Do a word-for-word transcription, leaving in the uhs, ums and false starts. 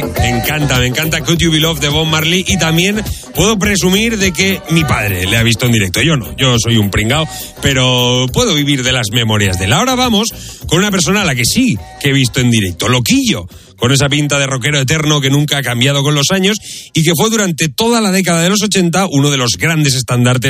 Me encanta, me encanta Could You Be Loved de Bob Marley, y también puedo presumir de que mi padre le ha visto en directo. Yo no, yo soy un pringao, pero puedo vivir de las memorias de él. Ahora vamos con una persona a la que sí que he visto en directo, Loquillo, con esa pinta de rockero eterno que nunca ha cambiado con los años y que fue durante toda la década de los ochenta uno de los grandes estandartes